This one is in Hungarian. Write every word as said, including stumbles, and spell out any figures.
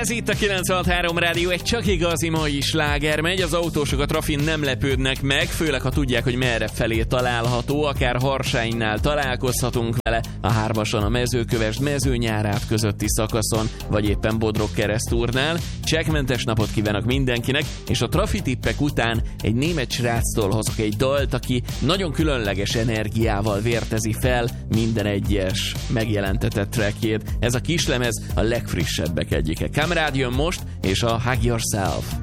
Ez itt a kilencvenhat három Rádió, egy csak igazi mai sláger megy, az autósok a trafin nem lepődnek meg, főleg ha tudják, hogy merre felé található, akár Harsánynál találkozhatunk vele, a hármason a Mezőkövesd Mezőnyárát közötti szakaszon, vagy éppen Bodrog Keresztúrnál. Csekkmentes napot kívánok mindenkinek, és a trafitippek után egy német sráctól hozok egy dalt, aki nagyon különleges energiával vértezi fel minden egyes megjelentetett trackjét. Ez a kislemez a legfrissebbek egyike. Kamrád jön most, és a Hug Yourself.